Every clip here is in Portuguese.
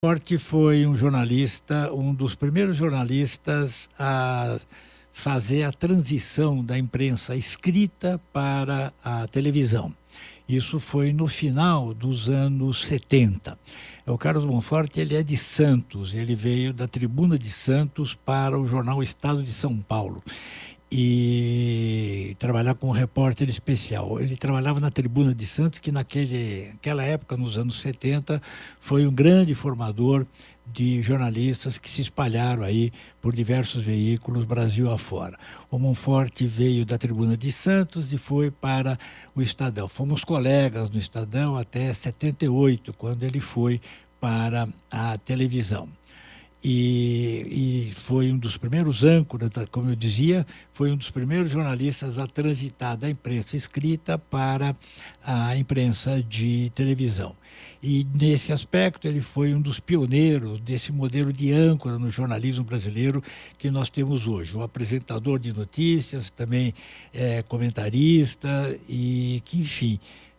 Forte foi um jornalista, um dos primeiros jornalistas a fazer a transição da imprensa escrita para a televisão. Isso foi no final dos anos 70. O Carlos Monforte, ele é de Santos, ele veio da Tribuna de Santos para o jornal Estado de São Paulo e trabalhar como repórter especial. Ele trabalhava na Tribuna de Santos, que naquela época, nos anos 70, foi um grande formador de jornalistas que se espalharam aí por diversos veículos Brasil afora. O Monforte veio da Tribuna de Santos e foi para o Estadão. Fomos colegas no Estadão até 78, quando ele foi para a televisão. E foi um dos primeiros âncoras, como eu dizia, foi um dos primeiros jornalistas a transitar da imprensa escrita para a imprensa de televisão. E nesse aspecto ele foi um dos pioneiros desse modelo de âncora no jornalismo brasileiro que nós temos hoje. O apresentador de notícias, também comentarista e que, enfim,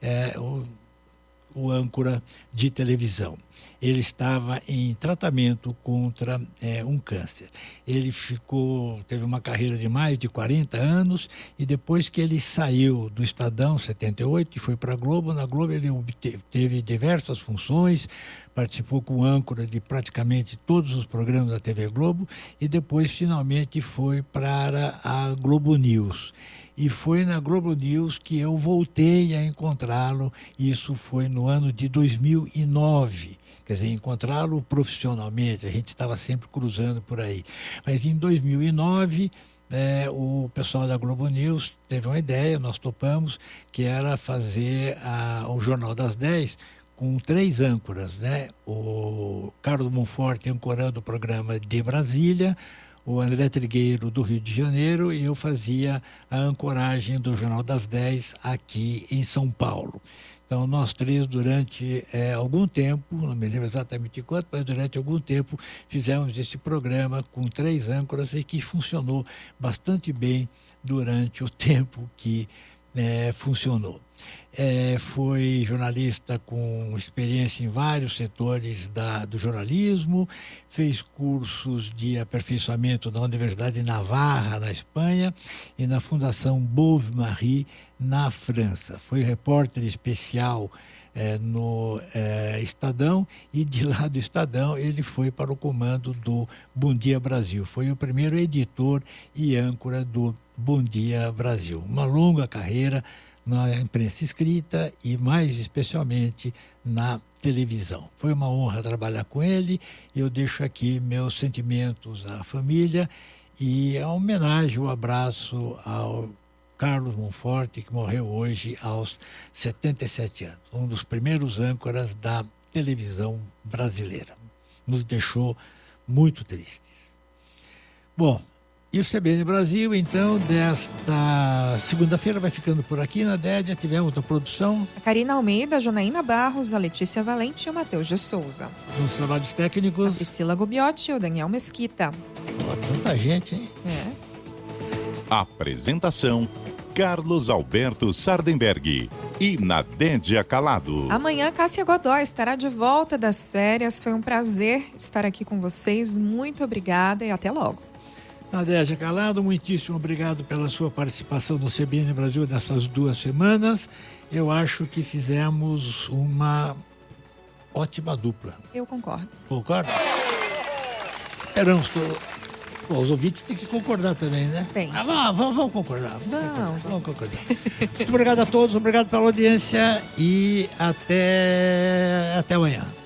o âncora de televisão. Ele estava em tratamento contra um câncer. Ele teve uma carreira de mais de 40 anos e depois que ele saiu do Estadão, 78, e foi para a Globo, na Globo ele teve diversas funções, participou como âncora de praticamente todos os programas da TV Globo e depois finalmente foi para a Globo News. E foi na Globo News que eu voltei a encontrá-lo, isso foi no ano de 2009. Quer dizer, encontrá-lo profissionalmente, a gente estava sempre cruzando por aí. Mas em 2009, o pessoal da Globo News teve uma ideia, nós topamos, que era fazer o Jornal das 10 com 3 âncoras, né? O Carlos Monforte ancorando o programa de Brasília, o André Trigueiro do Rio de Janeiro e eu fazia a ancoragem do Jornal das 10 aqui em São Paulo. Então, nós três, durante algum tempo, não me lembro exatamente quanto, mas durante algum tempo fizemos esse programa com 3 âncoras e que funcionou bastante bem durante o tempo que funcionou. Foi jornalista com experiência em vários setores do jornalismo, fez cursos de aperfeiçoamento na Universidade de Navarra, na Espanha, e na Fundação Bovary, na França. Foi repórter especial no Estadão e de lá do Estadão ele foi para o comando do Bom Dia Brasil. Foi o primeiro editor e âncora do Bom Dia Brasil. Uma longa carreira na imprensa escrita e mais especialmente na televisão. Foi uma honra trabalhar com ele. Eu deixo aqui meus sentimentos à família e a homenagem, o abraço ao Carlos Monforte, que morreu hoje aos 77 anos. Um dos primeiros âncoras da televisão brasileira. Nos deixou muito tristes. Bom, e o CBN Brasil, então, desta segunda-feira vai ficando por aqui. Na DED, tivemos na produção a Karina Almeida, a Janaína Barros, a Letícia Valente e o Matheus de Souza. Nos trabalhos técnicos, a Priscila Gubiotti e o Daniel Mesquita. Tanta gente, hein? Apresentação: Carlos Alberto Sardenberg e Nadédia Calado. Amanhã, Cássia Godoy estará de volta das férias. Foi um prazer estar aqui com vocês. Muito obrigada e até logo. Nadédia Calado, muitíssimo obrigado pela sua participação no CBN Brasil nessas 2 semanas. Eu acho que fizemos uma ótima dupla. Eu concordo. Concorda? Esperamos que os ouvintes têm que concordar também, né? Bem. Vamos concordar. Vamos concordar. Muito obrigado a todos, obrigado pela audiência e até amanhã.